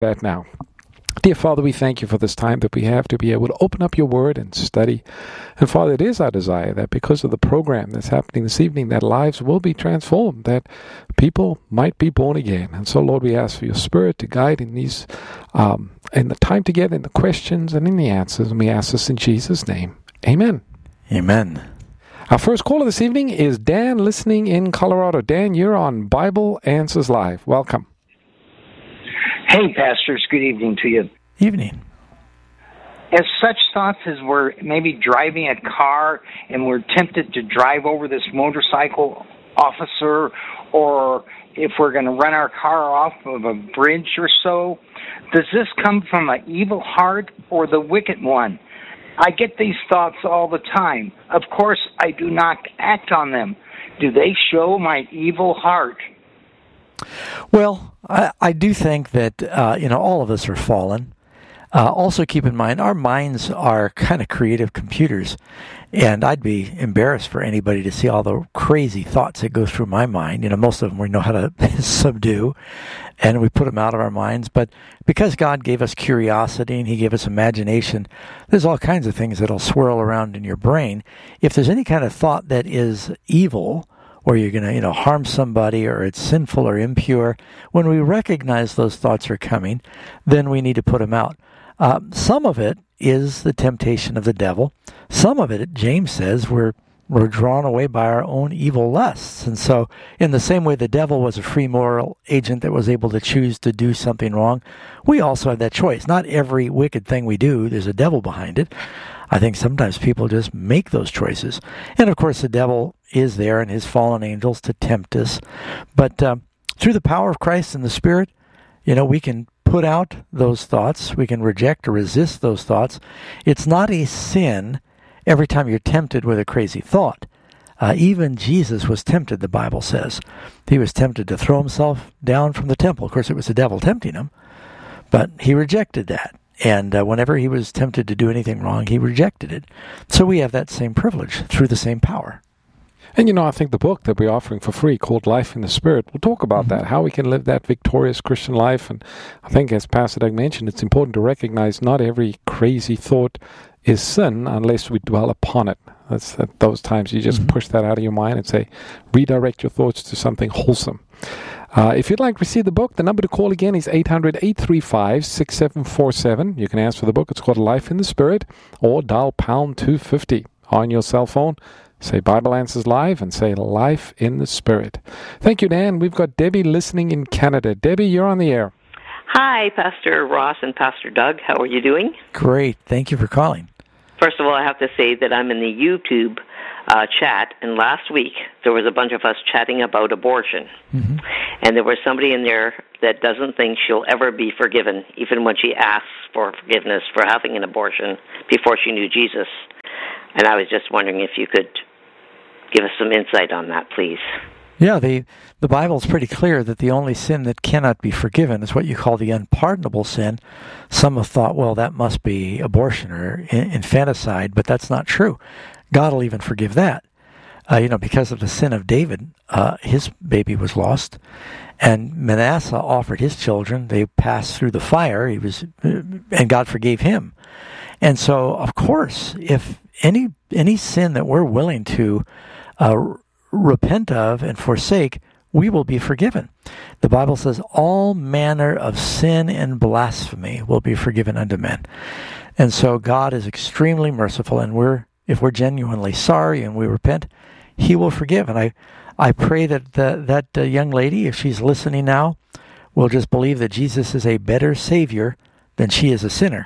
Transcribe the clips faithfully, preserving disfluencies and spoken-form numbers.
that now. Dear Father, we thank you for this time that we have to be able to open up your word and study. And Father, it is our desire that because of the program that's happening this evening, that lives will be transformed, that people might be born again. And so, Lord, we ask for your Spirit to guide in these, um, in the time together, in the questions and in the answers. And we ask this in Jesus' name. Amen. Amen. Our first caller this evening is Dan, listening in Colorado. Dan, you're on Bible Answers Live. Welcome. Hey, pastors. Good evening to you. Evening. As such thoughts as we're maybe driving a car and we're tempted to drive over this motorcycle officer, or if we're going to run our car off of a bridge or so, does this come from an evil heart or the wicked one? I get these thoughts all the time. Of course, I do not act on them. Do they show my evil heart? Well, I, I do think that, uh, you know, all of us are fallen. Uh, also keep in mind, our minds are kind of creative computers, and I'd be embarrassed for anybody to see all the crazy thoughts that go through my mind. You know, most of them we know how to subdue, and we put them out of our minds. But because God gave us curiosity and he gave us imagination, there's all kinds of things that'll swirl around in your brain. If there's any kind of thought that is evil, or you're going to, you know, harm somebody, or it's sinful or impure, when we recognize those thoughts are coming, then we need to put them out. Uh, some of it is the temptation of the devil. Some of it, James says, we're we're drawn away by our own evil lusts. And so in the same way the devil was a free moral agent that was able to choose to do something wrong, we also have that choice. Not every wicked thing we do, there's a devil behind it. I think sometimes people just make those choices. And of course the devil is there and his fallen angels to tempt us. But uh, through the power of Christ and the Spirit, you know, we can put out those thoughts. We can reject or resist those thoughts. It's not a sin every time you're tempted with a crazy thought. Uh, even Jesus was tempted, the Bible says. He was tempted to throw himself down from the temple. Of course, it was the devil tempting him, but he rejected that. And uh, whenever he was tempted to do anything wrong, he rejected it. So we have that same privilege through the same power. And, you know, I think the book that we're offering for free called Life in the Spirit, we'll talk about Mm-hmm. that, how we can live that victorious Christian life. And I think, as Pastor Doug mentioned, it's important to recognize not every crazy thought is sin unless we dwell upon it. That's at those times you just Mm-hmm. push that out of your mind and say, redirect your thoughts to something wholesome. Uh, if you'd like to receive the book, the number to call again is eight hundred, eight three five, six seven four seven. You can ask for the book. It's called Life in the Spirit, or dial pound two fifty on your cell phone. Say Bible Answers Live and say Life in the Spirit. Thank you, Dan. We've got Debbie listening in Canada. Debbie, you're on the air. Hi, Pastor Ross and Pastor Doug. How are you doing? Great. Thank you for calling. First of all, I have to say that I'm in the YouTube uh, chat, and last week there was a bunch of us chatting about abortion. Mm-hmm. And there was somebody in there that doesn't think she'll ever be forgiven, even when she asks for forgiveness for having an abortion before she knew Jesus. And I was just wondering if you could give us some insight on that, please. Yeah, the, the Bible is pretty clear that the only sin that cannot be forgiven is what you call the unpardonable sin. Some have thought, well, that must be abortion or infanticide, but that's not true. God will even forgive that. Uh, you know, because of the sin of David, uh, his baby was lost, and Manasseh offered his children. They passed through the fire. He was, and God forgave him. And so, of course, if any any sin that we're willing to uh, repent of and forsake, we will be forgiven. The Bible says all manner of sin and blasphemy will be forgiven unto men. And so God is extremely merciful, and we're if we're genuinely sorry and we repent, he will forgive. And I, I pray that the, that uh, young lady, if she's listening now, will just believe that Jesus is a better Savior than she is a sinner.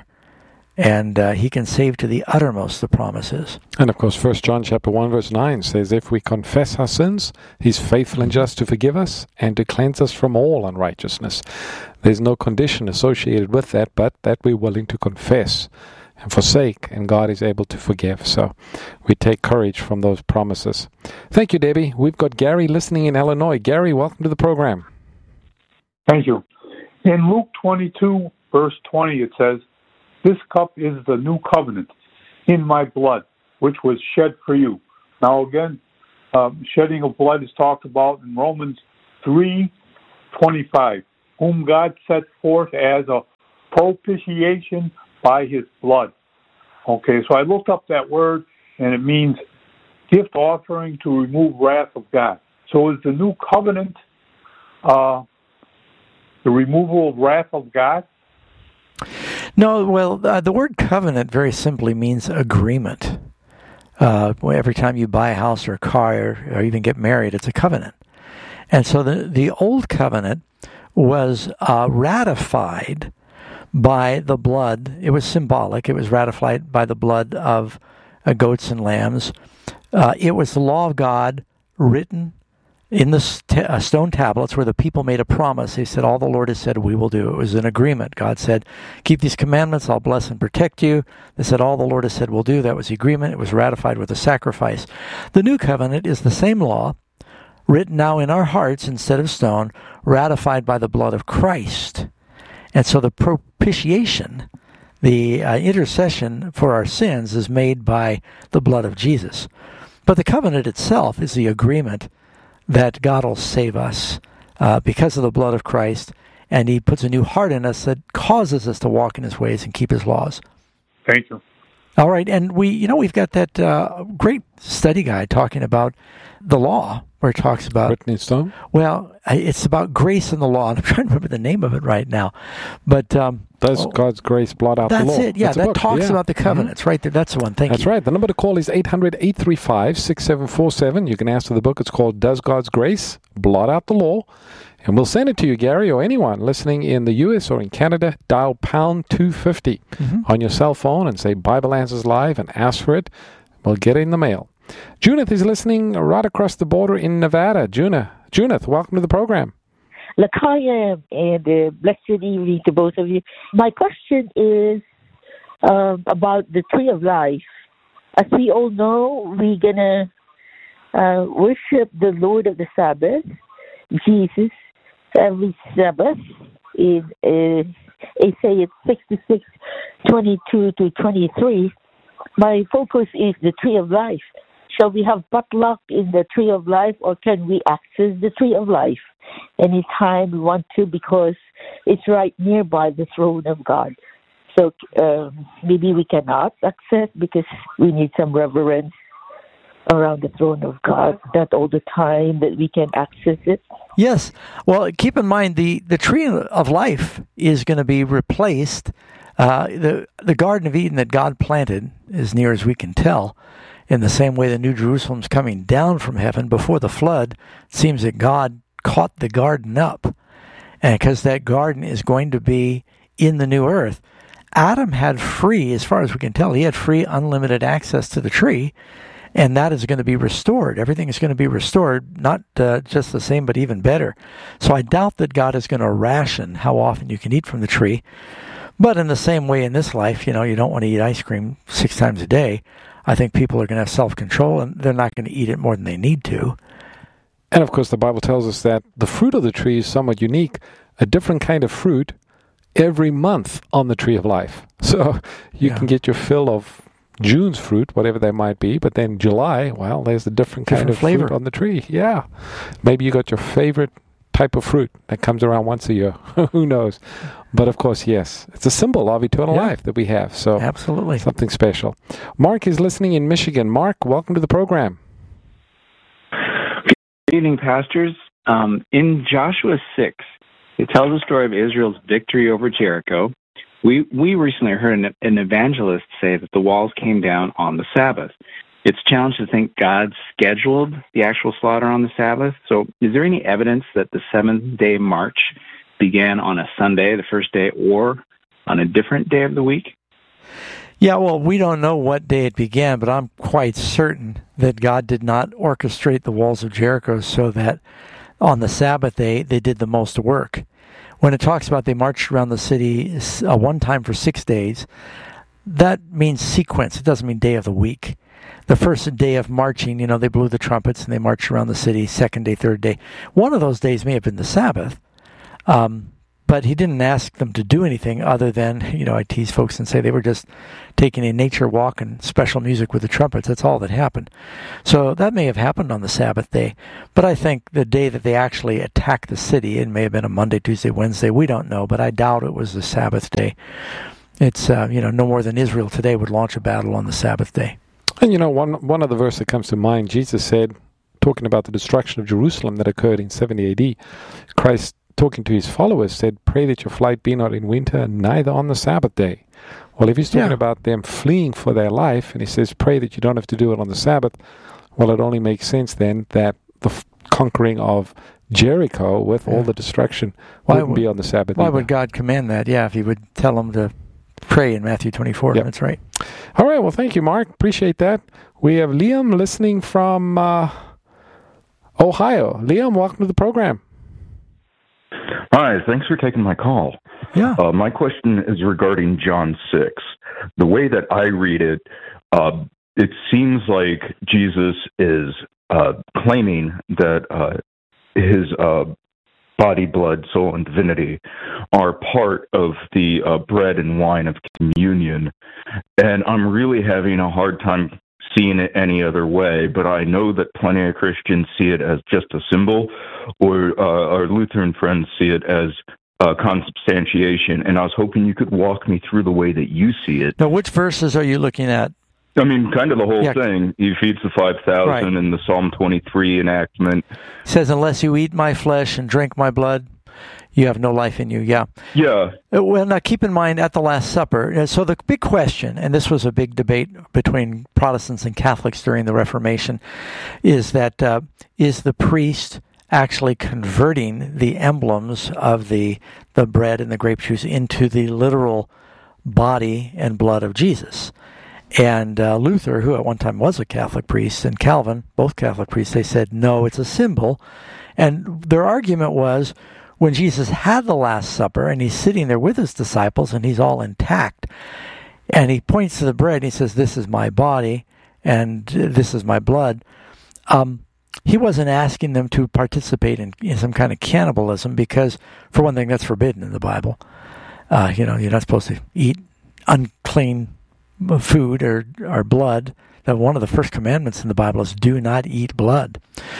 And uh, he can save to the uttermost, the promise is. And of course, First John chapter one, verse nine says, if we confess our sins, he's faithful and just to forgive us and to cleanse us from all unrighteousness. There's no condition associated with that, but that we're willing to confess and forsake, and God is able to forgive. So we take courage from those promises. Thank you, Debbie. We've got Gary listening in Illinois. Gary, welcome to the program. Thank you. In Luke twenty-two, verse twenty, it says, this cup is the new covenant in my blood, which was shed for you. Now again, um, shedding of blood is talked about in Romans three twenty-five. whom God set forth as a propitiation by his blood. Okay, so I looked up that word, and it means gift offering to remove wrath of God. So is the new covenant uh, the removal of wrath of God? No, well, uh, the word covenant very simply means agreement. Uh, every time you buy a house or a car or, or even get married, it's a covenant. And so the, the old covenant was uh, ratified by the blood. It was symbolic. It was ratified by the blood of uh, goats and lambs. Uh, it was the law of God written in the st- uh, stone tablets where the people made a promise. They said, all the Lord has said we will do. It was an agreement. God said, keep these commandments, I'll bless and protect you. They said, all the Lord has said we'll do. That was the agreement. It was ratified with a sacrifice. The new covenant is the same law, written now in our hearts instead of stone, ratified by the blood of Christ. And so the propitiation, the uh, intercession for our sins, is made by the blood of Jesus. But the covenant itself is the agreement that God will save us uh, because of the blood of Christ, and he puts a new heart in us that causes us to walk in his ways and keep his laws. Thank you. All right, and we, you know, we've got that uh, great study guide talking about the law, where it talks about... Written in stone? Well, it's about grace in the law, and I'm trying to remember the name of it right now. But um, Does oh, God's grace blot out the law? That's it, yeah. That's that talks yeah. about the covenants, mm-hmm. right there. That's the one. Thank That's you. That's right. The number to call is eight hundred, eight three five, six seven four seven. You can ask for the book. It's called Does God's Grace Blot Out the Law? And we'll send it to you, Gary, or anyone listening in the U S or in Canada. Dial pound two fifty mm-hmm. on your cell phone and say Bible Answers Live and ask for it. We'll get it in the mail. Junith is listening right across the border in Nevada. Junith, Junith, welcome to the program. Lakaya, and uh, blessed evening to both of you. My question is um, about the tree of life. As we all know, we're going to uh, worship the Lord of the Sabbath, Jesus, every Sabbath in uh, Isaiah sixty-six, twenty-two to twenty-three. My focus is the tree of life. Shall we have potluck in the tree of life, or can we access the tree of life anytime we want to, because it's right nearby the throne of God? So uh, maybe we cannot access because we need some reverence around the throne of God, not all the time that we can access it. Yes. Well, keep in mind the, the tree of life is going to be replaced. Uh, the the Garden of Eden that God planted, as near as we can tell, in the same way the New Jerusalem's coming down from heaven before the flood, it seems that God caught the garden up. And because that garden is going to be in the new earth, Adam had free, as far as we can tell, he had free, unlimited access to the tree, and that is going to be restored. Everything is going to be restored, not uh, just the same, but even better. So I doubt that God is going to ration how often you can eat from the tree. But in the same way in this life, you know, you don't want to eat ice cream six times a day. I think people are going to have self-control, and they're not going to eat it more than they need to. And, of course, the Bible tells us that the fruit of the tree is somewhat unique, a different kind of fruit every month on the tree of life. So you yeah. can get your fill of June's fruit, whatever they might be, but then July, well, there's a different, different kind of flavor fruit on the tree. Yeah. Maybe you got your favorite type of fruit that comes around once a year. Who knows? But of course, yes, it's a symbol of eternal yeah. life that we have. So absolutely something special. Mark is listening in Michigan. Mark, welcome to the program. Good evening, pastors. Um, in Joshua six, it tells the story of Israel's victory over Jericho. We we recently heard an, an evangelist say that the walls came down on the Sabbath. It's challenging to think God scheduled the actual slaughter on the Sabbath. So is there any evidence that the seventh-day march began on a Sunday, the first day, or on a different day of the week? Yeah, well, we don't know what day it began, but I'm quite certain that God did not orchestrate the walls of Jericho so that on the Sabbath day they did the most work. When it talks about they marched around the city uh, one time for six days, that means sequence. It doesn't mean day of the week. The first day of marching, you know, they blew the trumpets and they marched around the city. Second day, third day. One of those days may have been the Sabbath. Um, but he didn't ask them to do anything other than, you know, I tease folks and say they were just taking a nature walk and special music with the trumpets. That's all that happened. So that may have happened on the Sabbath day, but I think the day that they actually attacked the city, it may have been a Monday, Tuesday, Wednesday, we don't know, but I doubt it was the Sabbath day. It's, uh, you know, no more than Israel today would launch a battle on the Sabbath day. And, you know, one one other verse that comes to mind, Jesus said, talking about the destruction of Jerusalem that occurred in seventy A D, Christ, talking to his followers, said, pray that your flight be not in winter, neither on the Sabbath day. Well, if he's talking Yeah. about them fleeing for their life, and he says, pray that you don't have to do it on the Sabbath, well, it only makes sense then that the f- conquering of Jericho with all Yeah. the destruction Why wouldn't would- be on the Sabbath Why either. would God command that? Yeah, if he would tell them to pray in Matthew twenty-four. Yep. That's right. All right, well, thank you, Mark. Appreciate that. We have Liam listening from uh, Ohio. Liam, welcome to the program. Hi, thanks for taking my call. Yeah. Uh, my question is regarding John six. The way that I read it, uh, it seems like Jesus is uh, claiming that uh, his uh, body, blood, soul, and divinity are part of the uh, bread and wine of communion. And I'm really having a hard time seeing it any other way, but I know that plenty of Christians see it as just a symbol, or uh, our Lutheran friends see it as uh, consubstantiation, and I was hoping you could walk me through the way that you see it. Now, which verses are you looking at? I mean, kind of the whole Yeah. thing. He feeds the five thousand Right. and the Psalm twenty-three enactment. It says, unless you eat my flesh and drink my blood, you have no life in you. Yeah. Yeah. Uh, Well, now keep in mind at the Last Supper. uh, So the big question, and this was a big debate between Protestants and Catholics during the Reformation, is that uh, is the priest actually converting the emblems of the the bread and the grape juice into the literal body and blood of Jesus? And uh, Luther, who at one time was a Catholic priest, and Calvin, both Catholic priests, they said, no, it's a symbol. And their argument was, when Jesus had the Last Supper and he's sitting there with his disciples and he's all intact, and he points to the bread and he says, this is my body and this is my blood, um, he wasn't asking them to participate in, in some kind of cannibalism because, for one thing, that's forbidden in the Bible. Uh, you know, you're not supposed to eat unclean food or, or blood. That one of the first commandments in the Bible is do not eat blood.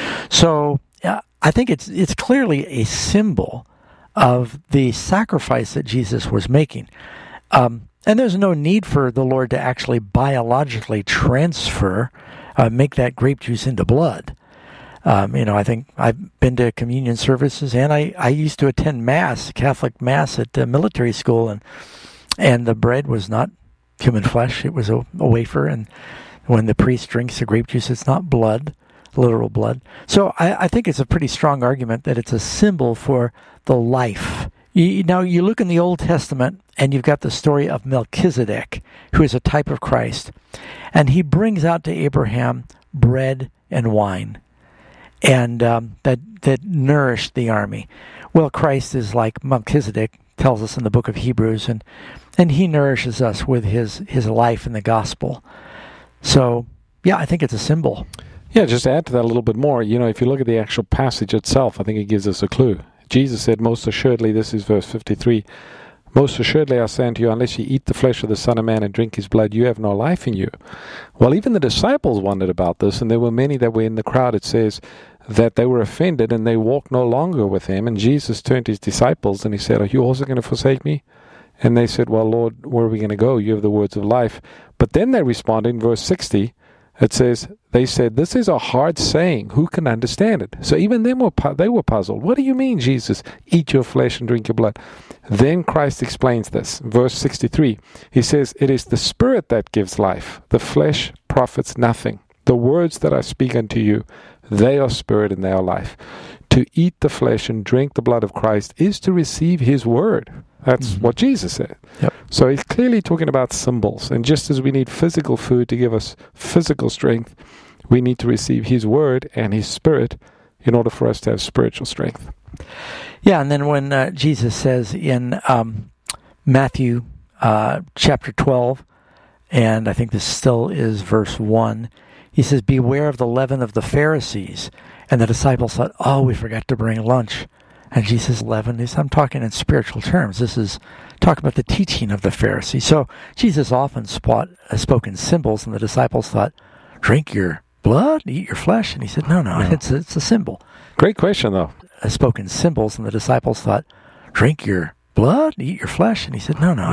So uh, I think it's it's clearly a symbol of the sacrifice that Jesus was making. Um, and there's no need for the Lord to actually biologically transfer, uh, make that grape juice into blood. Um, you know, I think I've been to communion services, and I, I used to attend Mass, Catholic Mass at uh, military school, and and the bread was not human flesh. It was a, a wafer, and when the priest drinks the grape juice, it's not blood, literal blood. So I, I think it's a pretty strong argument that it's a symbol for the life. You, now, you look in the Old Testament, and you've got the story of Melchizedek, who is a type of Christ, and he brings out to Abraham bread and wine, and um, that, that nourished the army. Well, Christ is like Melchizedek, tells us in the book of Hebrews, and and he nourishes us with his, his life in the gospel. So, yeah, I think it's a symbol. Yeah, just to add to that a little bit more, you know, if you look at the actual passage itself, I think it gives us a clue. Jesus said, most assuredly, this is verse fifty-three, most assuredly I say unto you, unless you eat the flesh of the Son of Man and drink his blood, you have no life in you. Well, even the disciples wondered about this, and there were many that were in the crowd. It says that they were offended, and they walked no longer with him. And Jesus turned to his disciples, and he said, are you also going to forsake me? And they said, well, Lord, where are we going to go? You have the words of life. But then they responded in verse sixty. It says, they said, this is a hard saying. Who can understand it? So even them were pu- they were puzzled. What do you mean, Jesus? Eat your flesh and drink your blood. Then Christ explains this. Verse sixty-three, he says, it is the Spirit that gives life. The flesh profits nothing. The words that I speak unto you, they are spirit and they are life. To eat the flesh and drink the blood of Christ is to receive his word. That's mm-hmm. what Jesus said. Yep. So he's clearly talking about symbols. And just as we need physical food to give us physical strength, we need to receive his word and his spirit in order for us to have spiritual strength. Yeah, and then when uh, Jesus says in um, Matthew uh, chapter twelve, and I think this still is verse one, he says, beware of the leaven of the Pharisees. And the disciples thought, oh, we forgot to bring lunch. And Jesus eleven is, I'm talking in spiritual terms. This is talking about the teaching of the Pharisees. So Jesus often spot, uh, spoke in symbols, and the disciples thought, drink your blood, eat your flesh? And he said, no, no, no. it's, it's a symbol. Great question, though. Uh, spoke in symbols, and the disciples thought, drink your blood, eat your flesh? And he said, no, no,